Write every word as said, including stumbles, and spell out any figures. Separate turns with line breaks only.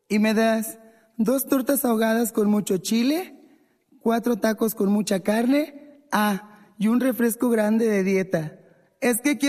¿Y me das dos tortas ahogadas con mucho chile, cuatro tacos con mucha carne, ah, y un refresco grande de dieta? Es que quiero